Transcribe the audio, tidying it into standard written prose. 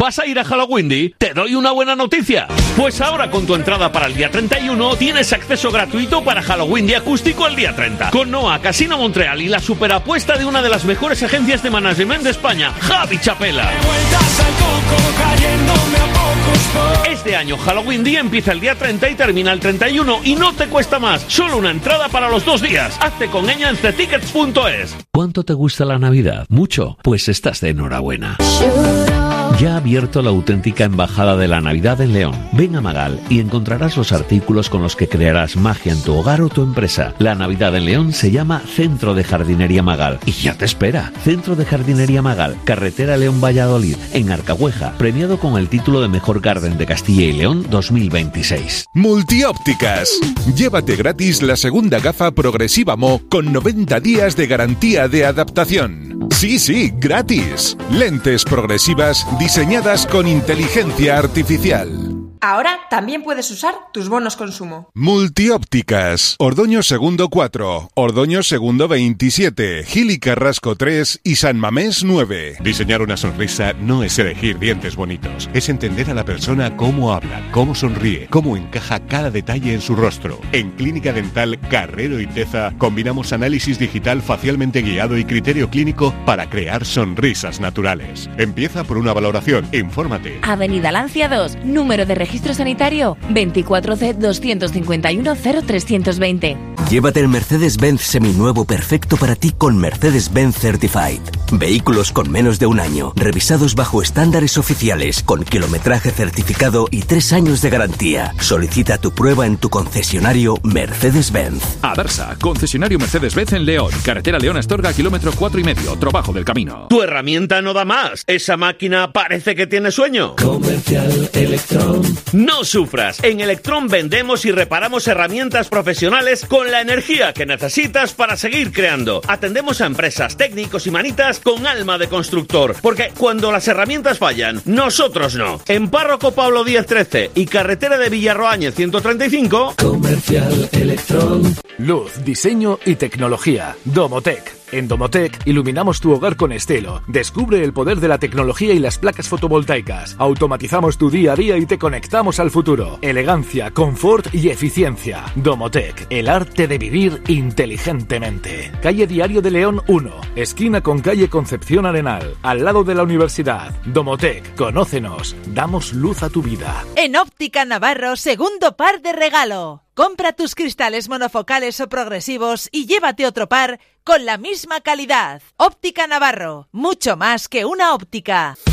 ¿Vas a ir a Halloween? Te doy una buena noticia. Pues ahora con tu entrada para el día 31 tienes acceso gratuito para Halloween acústico el día 30. Con Noa, Casino Montreal y la superapuesta de una de las mejores agencias de management de España, Javi Chapela. Este año Halloween empieza el día 30 y termina el 31 y no te cuesta más. Solo una entrada para los 2 días. Hazte con ella en cetickets.es. ¿Cuánto te gusta la Navidad? ¿Mucho? Pues estás de enhorabuena. Ya ha abierto la auténtica Embajada de la Navidad en León. Ven a Magal y encontrarás los artículos con los que crearás magia en tu hogar o tu empresa. La Navidad en León se llama Centro de Jardinería Magal y ya te espera. Centro de Jardinería Magal, carretera León-Valladolid, en Arcahueja, premiado con el título de Mejor Garden de Castilla y León 2026. Multiópticas. Llévate gratis la segunda gafa progresiva Mo con 90 días de garantía de adaptación. Sí, gratis. Lentes progresivas diseñadas con inteligencia artificial. Ahora también puedes usar tus bonos consumo. Multiópticas. Ordoño Segundo 4, Ordoño Segundo 27, Gil y Carrasco 3 y San Mamés 9. Diseñar una sonrisa no es elegir dientes bonitos. Es entender a la persona cómo habla, cómo sonríe, cómo encaja cada detalle en su rostro. En Clínica Dental Carrero y Teza combinamos análisis digital facialmente guiado y criterio clínico para crear sonrisas naturales. Empieza por una valoración. Infórmate. Avenida Lancia 2, número de registro sanitario 24C251-0320. Llévate el Mercedes-Benz seminuevo perfecto para ti con Mercedes-Benz Certified. Vehículos con menos de un año, revisados bajo estándares oficiales, con kilometraje certificado y 3 años de garantía. Solicita tu prueba en tu concesionario Mercedes-Benz. Aversa, concesionario Mercedes-Benz en León, carretera León-Astorga, kilómetro 4,5, trabajo del camino. Tu herramienta no da más. Esa máquina parece que tiene sueño. Comercial Electron. No sufras. En Electron vendemos y reparamos herramientas profesionales con la energía que necesitas para seguir creando. Atendemos a empresas, técnicos y manitas con alma de constructor. Porque cuando las herramientas fallan, nosotros no. En Párroco Pablo Díaz 13 y carretera de Villarroáñez 135. Comercial Electron. Luz, diseño y tecnología. Domotec. En Domotec iluminamos tu hogar con estilo. Descubre el poder de la tecnología y las placas fotovoltaicas. Automatizamos tu día a día y te conectamos al futuro. Elegancia, confort y eficiencia. Domotec, el arte de vivir inteligentemente. Calle Diario de León 1, esquina con calle Concepción Arenal, al lado de la universidad. Domotec, conócenos, damos luz a tu vida. En Óptica Navarro, segundo par de regalo. Compra tus cristales monofocales o progresivos y llévate otro par con la misma calidad. Óptica Navarro, mucho más que una óptica.